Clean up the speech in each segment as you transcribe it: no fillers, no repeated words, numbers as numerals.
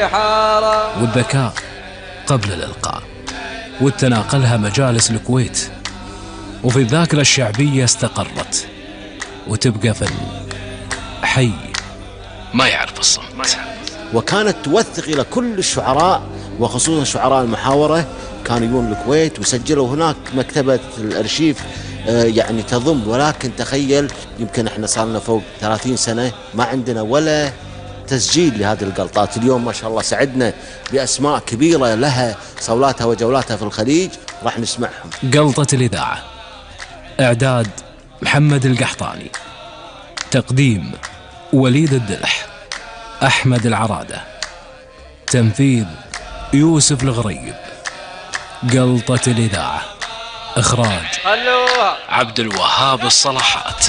البحارة، والذكاء قبل الإلقاء، وتناقلها مجالس الكويت، وفي الذاكرة الشعبية استقرت، وتبقى في الحي ما يعرف الصمت. وكانت توثق إلى كل الشعراء، وخصوصا شعراء المحاورة كانوا يجون الكويت وسجلوا هناك. مكتبة الأرشيف يعني تضم، ولكن تخيل يمكن احنا صارنا فوق 30 سنة ما عندنا ولا تسجيل لهذه القلطات. اليوم ما شاء الله سعدنا بأسماء كبيرة لها صولاتها وجولاتها في الخليج، راح نسمعهم. قلطة الإذاعة، إعداد محمد القحطاني، تقديم وليد الدلح، أحمد العرادة، تنفيذ يوسف الغريب. قلطة الإذاعة، إخراج عبد الوهاب الصلاحات.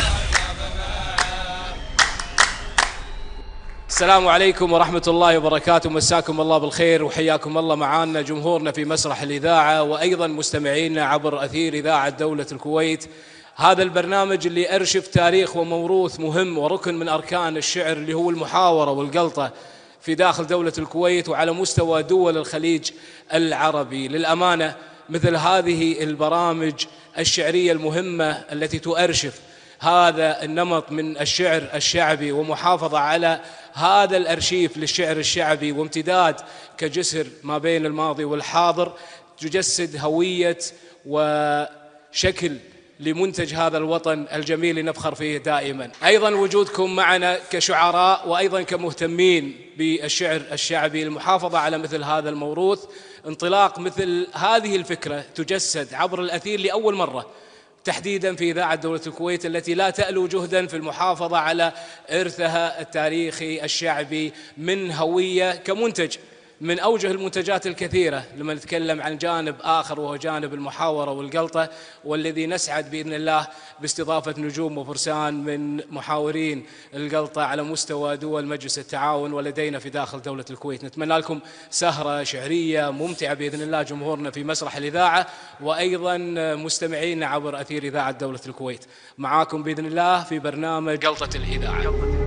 السلام عليكم ورحمة الله وبركاته، مساكم الله بالخير وحياكم الله معانا جمهورنا في مسرح الإذاعة، وأيضا مستمعينا عبر أثير إذاعة دولة الكويت. هذا البرنامج اللي أرشف تاريخ وموروث مهم وركن من أركان الشعر اللي هو المحاورة والقلطة في داخل دولة الكويت وعلى مستوى دول الخليج العربي. للأمانة مثل هذه البرامج الشعرية المهمة التي تؤرشف هذا النمط من الشعر الشعبي ومحافظة على هذا الأرشيف للشعر الشعبي وامتداد كجسر ما بين الماضي والحاضر، تجسد هوية وشكل لمنتج هذا الوطن الجميل اللي نفخر فيه دائما. أيضا وجودكم معنا كشعراء وأيضا كمهتمين بالشعر الشعبي، المحافظة على مثل هذا الموروث، انطلاق مثل هذه الفكرة تجسد عبر الأثير لأول مرة تحديدا في إذاعة دولة الكويت التي لا تألو جهدا في المحافظة على إرثها التاريخي الشعبي من هوية كمنتج من أوجه المنتجات الكثيرة. لما نتكلم عن جانب آخر وهو جانب المحاورة والقلطة، والذي نسعد بإذن الله باستضافة نجوم وفرسان من محاورين القلطة على مستوى دول مجلس التعاون ولدينا في داخل دولة الكويت. نتمنى لكم سهرة شعرية ممتعة بإذن الله جمهورنا في مسرح الإذاعة، وأيضا مستمعين عبر أثير إذاعة دولة الكويت. معاكم بإذن الله في برنامج قلطة الإذاعة.